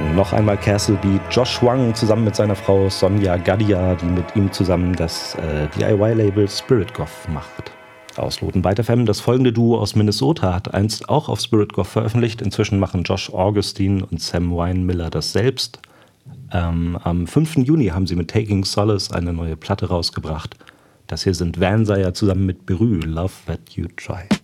Noch einmal Castle Beat, Josh Wang zusammen mit seiner Frau Sonja Gaddia, die mit ihm zusammen das DIY-Label Spirit Goth macht. Ausloten weiter Femme, das folgende Duo aus Minnesota hat einst auch auf Spirit Goth veröffentlicht. Inzwischen machen Josh Augustine und Sam Wine-Miller das selbst. Am 5. Juni haben sie mit Taking Solace eine neue Platte rausgebracht. Das hier sind Vansire zusammen mit Berü, Love That You Try.